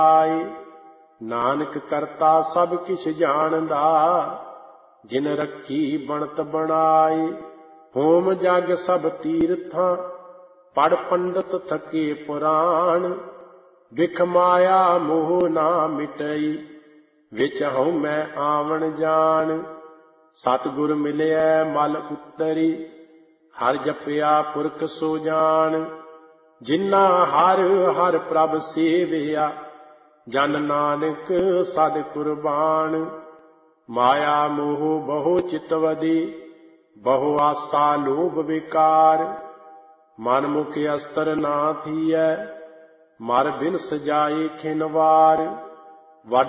ਆਏ। ਨਾਨਕ ਕਰਤਾ ਸਭ ਕਿਛ ਜਾਣਦਾ, ਜਿਨ ਰੱਖੀ ਬਣਤ ਬਣਾਏ। ਹੋਮ ਜਗ ਸਭ ਤੀਰਥਾਂ, ਪੜ ਪੰਡਤ ਥਕੇ ਪੁਰਾਣ। ਵਿਖ ਮਾਇਆ ਮੋਹ ਨਾ ਮਿਟਈ, ਵਿੱਚ ਹਉਮੈ ਆਵਣ ਜਾਣ। ਸਤਿਗੁਰ ਮਿਲਿਐ ਮਲ ਉਤਰੀ, ਹਰਿ ਜਪਿਆ ਪੁਰਖ ਸੋ ਜਾਣ। ਜਿਨਾ ਹਰ ਹਰ ਪ੍ਰਭ ਸੇਵਿਆ, ਜਨ ਨਾਨਕ ਸਦ ਕੁਰਬਾਨ। ਮਾਇਆ ਮੋਹ ਬਹੁ ਚਿਤਵਦੀ, ਬਹੁ ਆਸਾ ਲੋਭ ਵਿਕਾਰ। ਮਨ ਮੁਖ ਅਸਤਰ ਨਾ ਥੀਐ, ਮਰ ਬਿਨ ਸਜਾਏ ਖਿਨ ਵਾਰ।